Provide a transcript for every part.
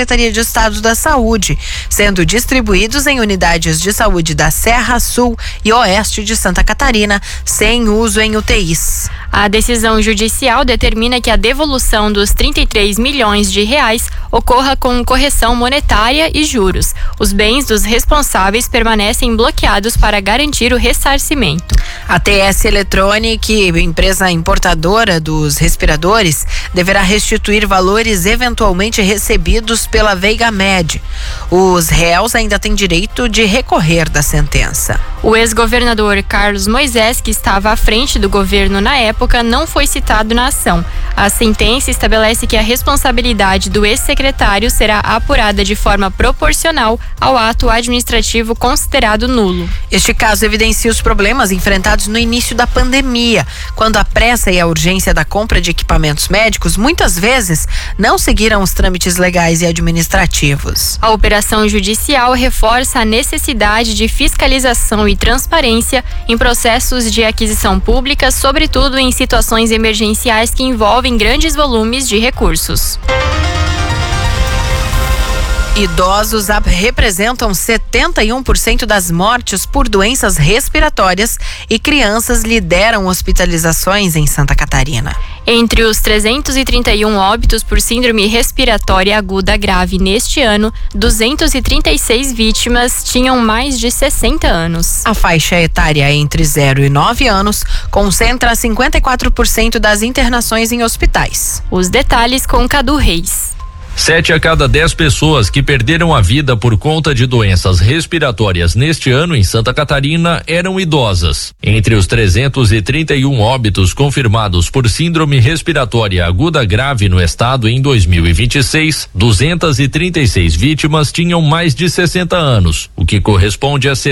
Secretaria de Estado da Saúde, sendo distribuídos em unidades de saúde da Serra Sul e Oeste de Santa Catarina, sem uso em UTIs. A decisão judicial determina que a devolução dos 33 milhões de reais ocorra com correção monetária e juros. Os bens dos responsáveis permanecem bloqueados para garantir o ressarcimento. A TS Electronic, empresa importadora dos respiradores, deverá restituir valores eventualmente recebidos pela Veiga Med. Os réus ainda têm direito de recorrer da sentença. O ex-governador Carlos Moisés, que estava à frente do governo na época, não foi citado na ação. A sentença estabelece que a responsabilidade do ex-secretário será apurada de forma proporcional ao ato administrativo considerado nulo. Este caso evidencia os problemas enfrentados no início da pandemia, quando a pressa e a urgência da compra de equipamentos médicos muitas vezes não seguiram os trâmites legais e administrativos. A operação judicial reforça a necessidade de fiscalização e transparência em processos de aquisição pública, sobretudo em situações emergenciais que envolvem grandes volumes de recursos. Idosos representam 71% das mortes por doenças respiratórias e crianças lideram hospitalizações em Santa Catarina. Entre os 331 óbitos por síndrome respiratória aguda grave neste ano, 236 vítimas tinham mais de 60 anos. A faixa etária entre 0 e 9 anos concentra 54% das internações em hospitais. Os detalhes com Cadu Reis. 7 a cada 10 pessoas que perderam a vida por conta de doenças respiratórias neste ano em Santa Catarina eram idosas. Entre os 331 óbitos confirmados por síndrome respiratória aguda grave no estado em 2026, 236 vítimas tinham mais de 60 anos, o que corresponde a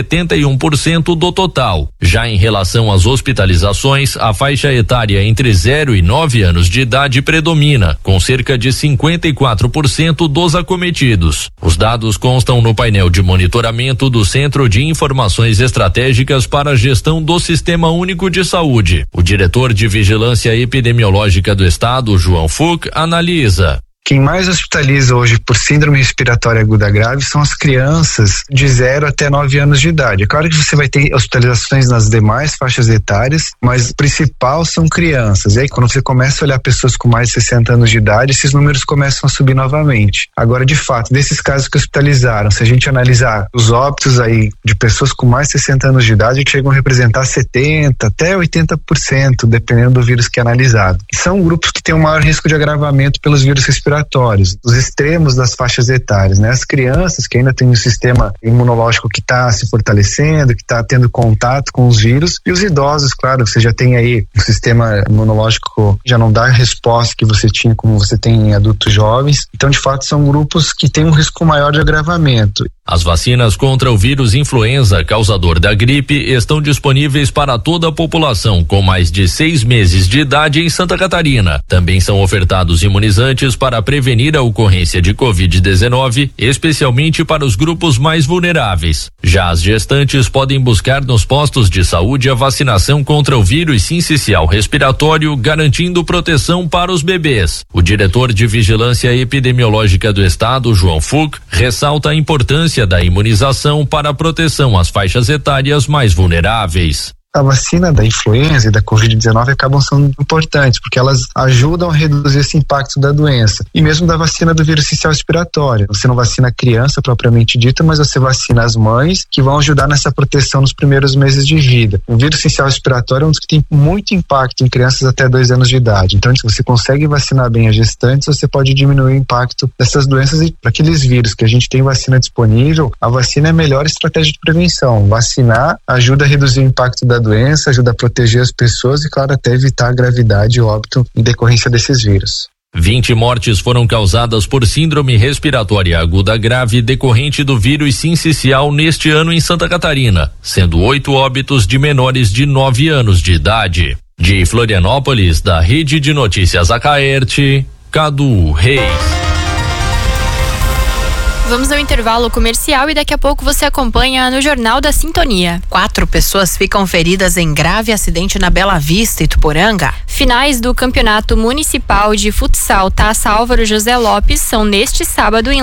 71% do total. Já em relação às hospitalizações, a faixa etária entre 0 e 9 anos de idade predomina, com cerca de 54% dos acometidos. Os dados constam no painel de monitoramento do Centro de Informações Estratégicas para a Gestão do Sistema Único de Saúde. O diretor de Vigilância Epidemiológica do Estado, João Fuch, analisa. Quem mais hospitaliza hoje por síndrome respiratória aguda grave são as crianças de 0 até 9 anos de idade. É claro que você vai ter hospitalizações nas demais faixas etárias, mas o principal são crianças. E aí, quando você começa a olhar pessoas com mais de 60 anos de idade, esses números começam a subir novamente. Agora, de fato, desses casos que hospitalizaram, se a gente analisar os óbitos aí de pessoas com mais de 60 anos de idade, chegam a representar 70% até 80%, dependendo do vírus que é analisado. E são grupos que têm um maior risco de agravamento pelos vírus respiratórios, os extremos das faixas etárias, né? As crianças que ainda têm um sistema imunológico que está se fortalecendo, que está tendo contato com os vírus, e os idosos, claro, você já tem aí um sistema imunológico que já não dá a resposta que você tinha como você tem em adultos jovens. Então, de fato, são grupos que têm um risco maior de agravamento. As vacinas contra o vírus influenza, causador da gripe, estão disponíveis para toda a população com mais de 6 meses de idade em Santa Catarina. Também são ofertados imunizantes para prevenir a ocorrência de Covid-19, especialmente para os grupos mais vulneráveis. Já as gestantes podem buscar nos postos de saúde a vacinação contra o vírus sincicial respiratório, garantindo proteção para os bebês. O diretor de Vigilância Epidemiológica do Estado, João Fuch, ressalta a importância da imunização para a proteção às faixas etárias mais vulneráveis. A vacina da influenza e da Covid-19 acabam sendo importantes, porque elas ajudam a reduzir esse impacto da doença. E mesmo da vacina do vírus sincicial respiratório. Você não vacina a criança propriamente dita, mas você vacina as mães, que vão ajudar nessa proteção nos primeiros meses de vida. O vírus sincicial respiratório é um dos que tem muito impacto em crianças até 2 anos de idade. Então, se você consegue vacinar bem as gestantes, você pode diminuir o impacto dessas doenças. E para aqueles vírus que a gente tem vacina disponível, a vacina é a melhor estratégia de prevenção. Vacinar ajuda a reduzir o impacto da doença, ajuda a proteger as pessoas e, claro, até evitar a gravidade e óbito em decorrência desses vírus. 20 mortes foram causadas por síndrome respiratória aguda grave decorrente do vírus sincicial neste ano em Santa Catarina, sendo 8 óbitos de menores de 9 anos de idade. De Florianópolis, da Rede de Notícias Acaerte, Cadu Reis. Vamos ao intervalo comercial e daqui a pouco você acompanha no Jornal da Sintonia. 4 pessoas ficam feridas em grave acidente na Bela Vista, Ituporanga. Finais do Campeonato Municipal de Futsal Taça Álvaro José Lopes são neste sábado em